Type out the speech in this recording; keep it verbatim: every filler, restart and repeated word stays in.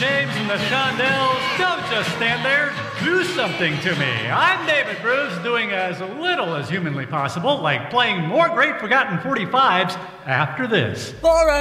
James and the Shondells, don't just stand there. Do something to me. I'm David Bruce, doing as little as humanly possible, like playing more great forgotten forty-fives after this. For a